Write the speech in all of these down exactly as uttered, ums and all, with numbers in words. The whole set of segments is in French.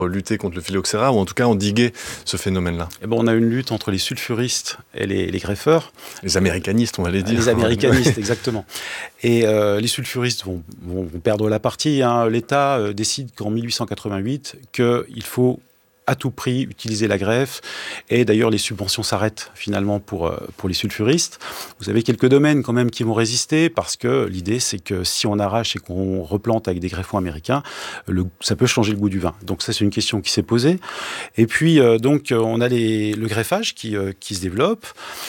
lutter contre le phylloxéra ou en tout cas endiguer ce phénomène-là? Eh ben, on a une lutte entre les sulfuristes et les, les greffeurs. Les américanistes, on va les dire. Les américanistes, exactement. Et euh, les sulfuristes vont, vont, vont perdre la partie. Hein. L'État euh, décide qu'en mille huit cent quatre-vingt-huit, qu'il faut à tout prix utiliser la greffe. Et d'ailleurs, les subventions s'arrêtent finalement pour, euh, pour les sulfuristes. Vous avez quelques domaines quand même qui vont résister parce que l'idée, c'est que si on arrache et qu'on replante avec des greffons américains, le, ça peut changer le goût du vin. Donc ça, c'est une question qui s'est posée. Et puis, euh, donc, on a les, le greffage qui, euh, qui se développe.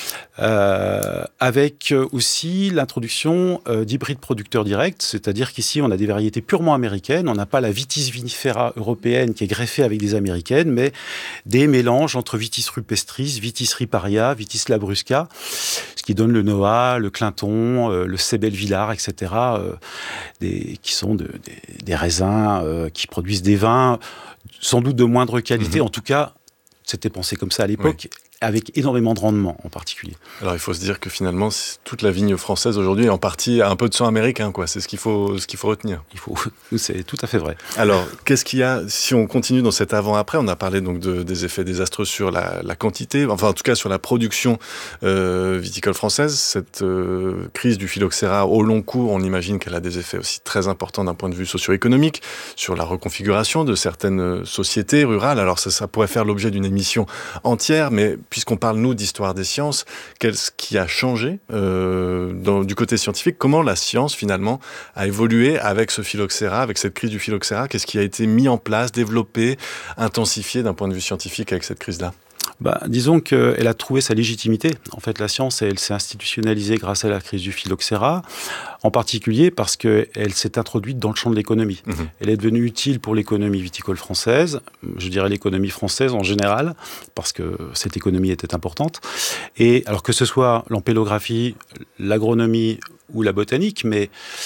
Euh, avec aussi l'introduction euh, d'hybrides producteurs directs, c'est-à-dire qu'ici on a des variétés purement américaines, on n'a pas la Vitis vinifera européenne qui est greffée avec des américaines, mais des mélanges entre Vitis rupestris, Vitis riparia, Vitis labrusca, ce qui donne le Noah, le Clinton, euh, le Sebel-Villard, et cetera, euh, des, qui sont de, des, des raisins euh, qui produisent des vins sans doute de moindre qualité, mmh. en tout cas, c'était pensé comme ça à l'époque. Oui. Avec énormément de rendement en particulier. Alors il faut se dire que finalement toute la vigne française aujourd'hui est en partie un peu de sang américain, quoi. C'est ce qu'il faut, ce qu'il faut retenir. Il faut, c'est tout à fait vrai. Alors qu'est-ce qu'il y a si on continue dans cet avant-après? On a parlé donc de, des effets désastreux sur la, la quantité, enfin en tout cas sur la production euh, viticole française. Cette euh, crise du phylloxéra au long cours, on imagine qu'elle a des effets aussi très importants d'un point de vue socio-économique sur la reconfiguration de certaines sociétés rurales. Alors ça, ça pourrait faire l'objet d'une émission entière, mais puisqu'on parle, nous, d'histoire des sciences, qu'est-ce qui a changé euh, dans, du côté scientifique? Comment la science, finalement, a évolué avec ce phylloxéra, avec cette crise du phylloxéra? Qu'est-ce qui a été mis en place, développé, intensifié d'un point de vue scientifique avec cette crise-là? Bah, disons qu'elle a trouvé sa légitimité. En fait, la science, elle s'est institutionnalisée grâce à la crise du phylloxéra, en particulier parce qu'elle s'est introduite dans le champ de l'économie. Mmh. Elle est devenue utile pour l'économie viticole française, je dirais l'économie française en général, parce que cette économie était importante. Et alors que ce soit l'ampélographie, l'agronomie ou la botanique, mais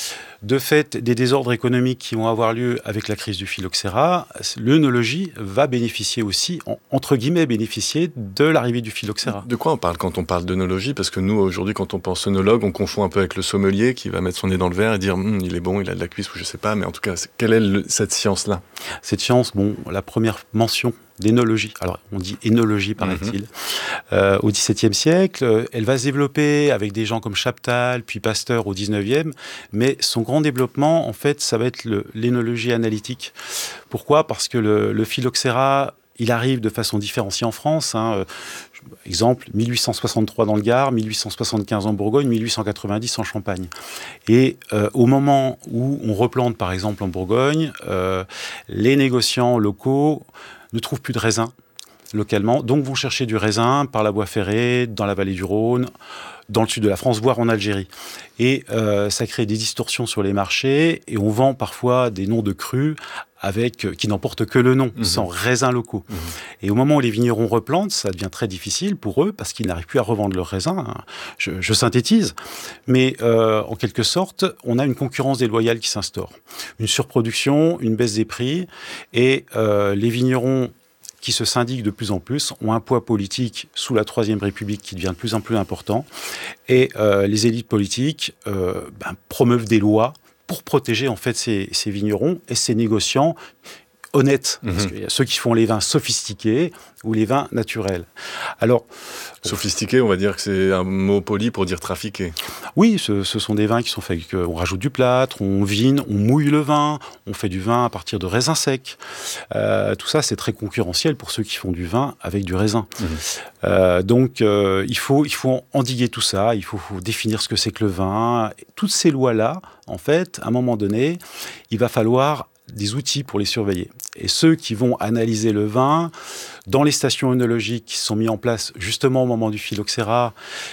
de fait, des désordres économiques qui vont avoir lieu avec la crise du phylloxéra, l'œnologie va bénéficier aussi, en, entre guillemets, bénéficier de l'arrivée du phylloxéra. De quoi on parle quand on parle d'œnologie? Parce que nous, aujourd'hui, quand on pense œnologue, on confond un peu avec le sommelier qui va mettre son nez dans le verre et dire hm, « il est bon, il a de la cuisse » ou je ne sais pas. Mais en tout cas, quelle est le, cette science-là? Cette science, bon, la première mention d'énologie, alors on dit énologie paraît-il, mmh. euh, au dix-septième siècle, elle va se développer avec des gens comme Chaptal, puis Pasteur au dix-neuvième, mais son grand développement, en fait, ça va être le, l'énologie analytique. Pourquoi? Parce que le, le phylloxéra, il arrive de façon différenciée en France, hein. Exemple, mille huit cent soixante-trois dans le Gard, mille huit cent soixante-quinze en Bourgogne, mille huit cent quatre-vingt-dix en Champagne. Et euh, au moment où on replante, par exemple, en Bourgogne, euh, les négociants locaux ne trouvent plus de raisin localement, donc vont chercher du raisin par la voie ferrée, dans la vallée du Rhône, dans le sud de la France, voire en Algérie. Et euh, ça crée des distorsions sur les marchés, et on vend parfois des noms de crus avec, qui n'en portent que le nom, mmh. sans raisins locaux. Mmh. Et au moment où les vignerons replantent, ça devient très difficile pour eux, parce qu'ils n'arrivent plus à revendre leurs raisins. Je, je synthétise. Mais euh, en quelque sorte, on a une concurrence déloyale qui s'instaure. Une surproduction, une baisse des prix, et euh, les vignerons qui se syndiquent de plus en plus, ont un poids politique sous la Troisième République qui devient de plus en plus important. Et euh, les élites politiques euh, ben, promeuvent des lois pour protéger en fait ces, ces vignerons et ces négociants honnêtes. Mmh. Parce qu'il y a ceux qui font les vins sophistiqués ou les vins naturels. Alors, sophistiqué, on va dire que c'est un mot poli pour dire trafiqué. Oui, ce, ce sont des vins qui sont faits avec, on rajoute du plâtre, on vine, on mouille le vin, on fait du vin à partir de raisins secs. Euh, tout ça, c'est très concurrentiel pour ceux qui font du vin avec du raisin. Mmh. Euh, donc, euh, il faut, il faut endiguer tout ça, il faut, faut définir ce que c'est que le vin. Toutes ces lois-là, en fait, à un moment donné, il va falloir des outils pour les surveiller. Et ceux qui vont analyser le vin, dans les stations œnologiques qui sont mis en place justement au moment du phylloxéra,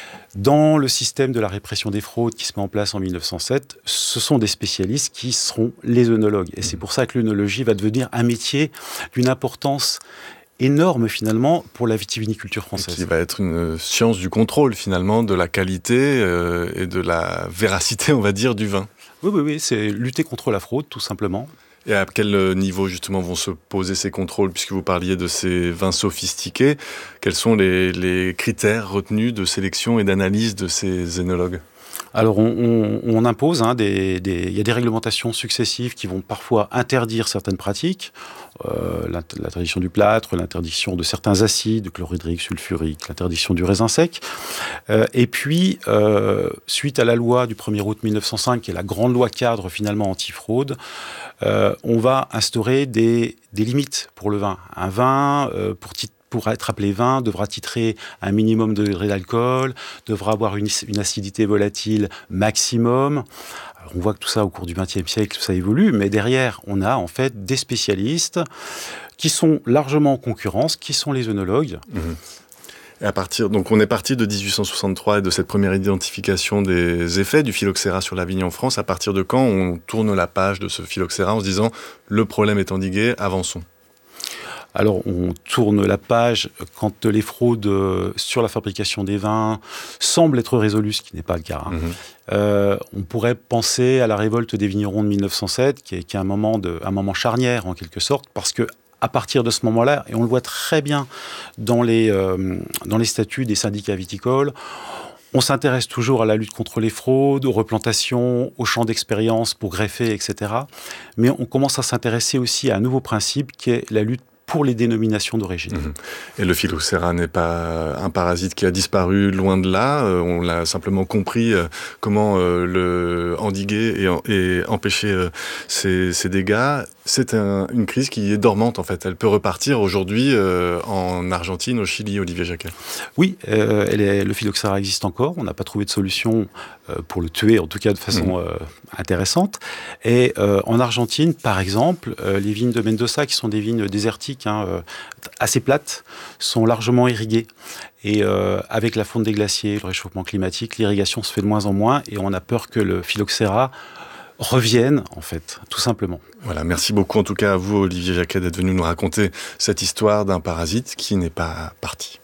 dans le système de la répression des fraudes qui se met en place en mille neuf cent sept, ce sont des spécialistes qui seront les œnologues. Et c'est pour ça que l'œnologie va devenir un métier d'une importance énorme finalement pour la vitiviniculture française. Qui va être une science du contrôle finalement de la qualité euh, et de la véracité, on va dire, du vin. Oui, oui, oui, c'est lutter contre la fraude tout simplement. Et à quel niveau, justement, vont se poser ces contrôles, puisque vous parliez de ces vins sophistiqués? Quels sont les, les critères retenus de sélection et d'analyse de ces œnologues? Alors, on, on, on impose, hein, des, des, il y a des réglementations successives qui vont parfois interdire certaines pratiques. Euh, l'interdiction du plâtre, l'interdiction de certains acides, chlorhydrique, sulfurique, l'interdiction du raisin sec. Euh, et puis, euh, suite à la loi du premier août mille neuf cent cinq, qui est la grande loi cadre finalement anti-fraude, euh, on va instaurer des, des limites pour le vin. Un vin, euh, pour titre pour être appelé vin, devra titrer un minimum de degré d'alcool, devra avoir une, une acidité volatile maximum. Alors on voit que tout ça, au cours du vingtième siècle, ça évolue, mais derrière, on a en fait des spécialistes qui sont largement en concurrence, qui sont les œnologues. Mmh. Et à partir, donc on est parti de dix-huit cent soixante-trois et de cette première identification des effets du phylloxéra sur la vigne en France. À partir de quand on tourne la page de ce phylloxéra en se disant « le problème est endigué, avançons ». Alors, on tourne la page quand les fraudes sur la fabrication des vins semblent être résolues, ce qui n'est pas le cas. Hein. Mmh. Euh, on pourrait penser à la révolte des vignerons de mille neuf cent sept, qui est, qui est un, moment de, un moment charnière, en quelque sorte, parce que à partir de ce moment-là, et on le voit très bien dans les, euh, dans les statuts des syndicats viticoles, on s'intéresse toujours à la lutte contre les fraudes, aux replantations, aux champs d'expérience pour greffer, et cetera. Mais on commence à s'intéresser aussi à un nouveau principe qui est la lutte pour les dénominations d'origine. Mmh. Et le phylloxéra n'est pas un parasite qui a disparu, loin de là. Euh, on l'a simplement compris euh, comment euh, le endiguer et, en, et empêcher euh, ces, ces dégâts. C'est un, une crise qui est dormante, en fait. Elle peut repartir aujourd'hui euh, en Argentine, au Chili, Olivier Jacquet. Oui, euh, elle est, le phylloxéra existe encore. On n'a pas trouvé de solution euh, pour le tuer, en tout cas de façon mmh. euh, intéressante. Et euh, en Argentine, par exemple, euh, les vignes de Mendoza, qui sont des vignes désertiques, hein, euh, assez plates, sont largement irriguées. Et euh, avec la fonte des glaciers, le réchauffement climatique, l'irrigation se fait de moins en moins et on a peur que le phylloxéra revienne, en fait, tout simplement. Voilà, merci beaucoup en tout cas à vous, Olivier Jacquet, d'être venu nous raconter cette histoire d'un parasite qui n'est pas parti.